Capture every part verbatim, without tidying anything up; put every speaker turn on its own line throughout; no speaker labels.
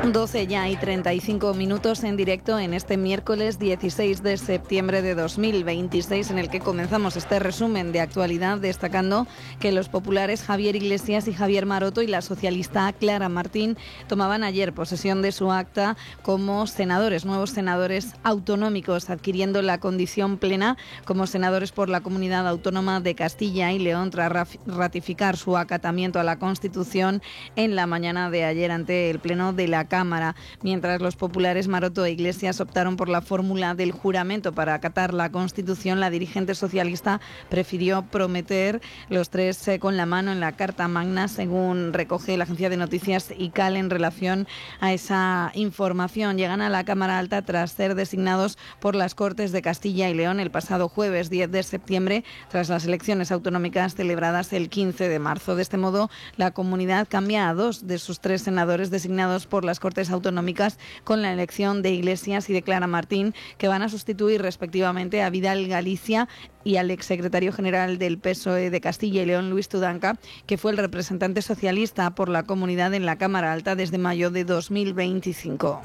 doce ya y treinta y cinco minutos en directo en este miércoles dieciséis de septiembre de dos mil veintiséis, en el que comenzamos este resumen de actualidad destacando que los populares Javier Iglesias y Javier Maroto y la socialista Clara Martín tomaban ayer posesión de su acta como senadores, nuevos senadores autonómicos, adquiriendo la condición plena como senadores por la Comunidad Autónoma de Castilla y León tras ratificar su acatamiento a la Constitución en la mañana de ayer ante el Pleno de la Cámara, mientras los populares Maroto e Iglesias optaron por la fórmula del juramento para acatar la Constitución. La dirigente socialista prefirió prometer, los tres eh, con la mano en la Carta Magna, según recoge la agencia de noticias I C A L en relación a esa información. Llegan a la Cámara Alta tras ser designados por las Cortes de Castilla y León el pasado jueves diez de septiembre, tras las elecciones autonómicas celebradas el quince de marzo. De este modo, la comunidad cambia a dos de sus tres senadores designados por las Cortes Autonómicas, con la elección de Iglesias y de Clara Martín, que van a sustituir respectivamente a Vidal Galicia y al exsecretario general del P S O E de Castilla y León, Luis Tudanca, que fue el representante socialista por la comunidad en la Cámara Alta desde mayo de dos mil veinticinco.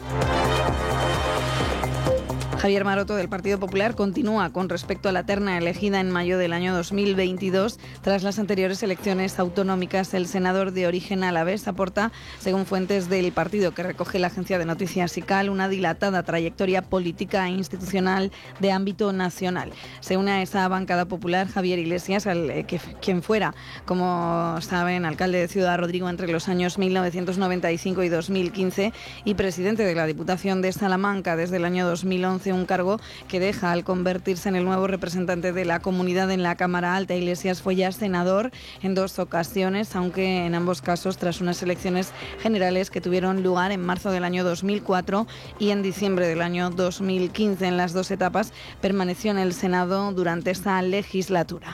Javier Maroto, del Partido Popular, continúa con respecto a la terna elegida en mayo del año dos mil veintidós. Tras las anteriores elecciones autonómicas, el senador de origen alavés aporta, según fuentes del partido que recoge la agencia de noticias I C A L, una dilatada trayectoria política e institucional de ámbito nacional. Se une a esa bancada popular Javier Iglesias, al, eh, que, quien fuera, como saben, alcalde de Ciudad Rodrigo entre los años mil novecientos noventa y cinco y dos mil quince y presidente de la Diputación de Salamanca desde el año dos mil once, un cargo que deja al convertirse en el nuevo representante de la comunidad en la Cámara Alta. Iglesias fue ya senador en dos ocasiones, aunque en ambos casos tras unas elecciones generales que tuvieron lugar en marzo del año dos mil cuatro y en diciembre del año dos mil quince. En las dos etapas permaneció en el Senado durante esta legislatura.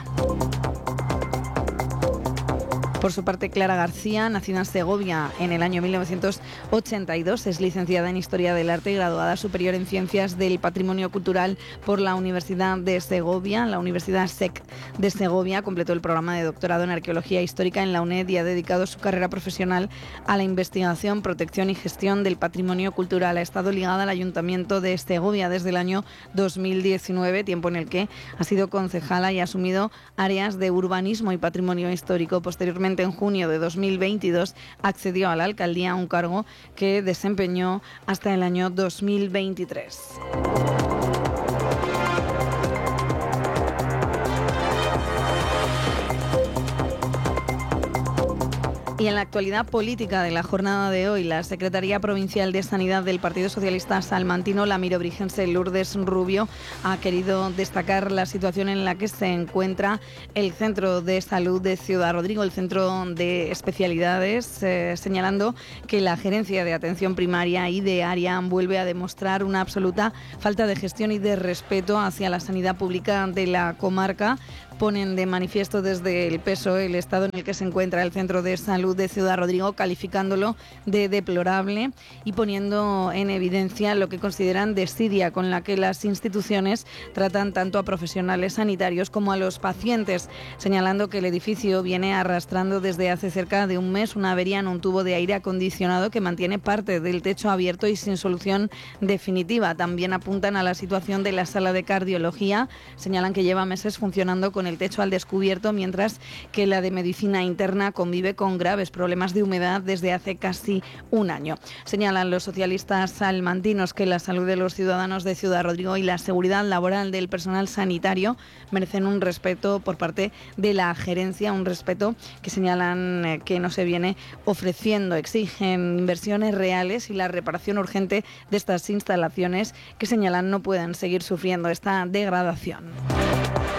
Por su parte, Clara García, nacida en Segovia en el año mil novecientos ochenta y dos, es licenciada en Historia del Arte y graduada superior en Ciencias del Patrimonio Cultural por la Universidad de Segovia. La Universidad S E C de Segovia completó el programa de doctorado en Arqueología Histórica en la UNED y ha dedicado su carrera profesional a la investigación, protección y gestión del patrimonio cultural. Ha estado ligada al Ayuntamiento de Segovia desde el año dos mil diecinueve, tiempo en el que ha sido concejala y ha asumido áreas de urbanismo y patrimonio histórico. Posteriormente, en junio de dos mil veintidós, accedió a la alcaldía, un cargo que desempeñó hasta el año dos mil veintitrés. Y en la actualidad política de la jornada de hoy, la Secretaría Provincial de Sanidad del Partido Socialista Salmantino, la mirobrigense Lourdes Rubio, ha querido destacar la situación en la que se encuentra el Centro de Salud de Ciudad Rodrigo, el Centro de Especialidades, eh, señalando que la Gerencia de Atención Primaria y de Área vuelve a demostrar una absoluta falta de gestión y de respeto hacia la sanidad pública de la comarca. Ponen de manifiesto desde el P S O E el estado en el que se encuentra el Centro de Salud de Ciudad Rodrigo, calificándolo de deplorable y poniendo en evidencia lo que consideran desidia con la que las instituciones tratan tanto a profesionales sanitarios como a los pacientes, señalando que el edificio viene arrastrando desde hace cerca de un mes una avería en un tubo de aire acondicionado que mantiene parte del techo abierto y sin solución definitiva. También apuntan a la situación de la sala de cardiología, señalan que lleva meses funcionando con el techo al descubierto, mientras que la de medicina interna convive con graves problemas de humedad desde hace casi un año. Señalan los socialistas salmantinos que la salud de los ciudadanos de Ciudad Rodrigo y la seguridad laboral del personal sanitario merecen un respeto por parte de la gerencia, un respeto que señalan que no se viene ofreciendo. Exigen inversiones reales y la reparación urgente de estas instalaciones que señalan no pueden seguir sufriendo esta degradación.